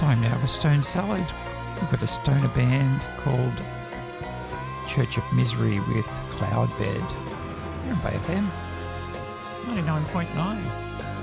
Time now for Stone Salad. We've got a stoner band called Church of Misery with Cloudbed. Here on Bay FM 99.9.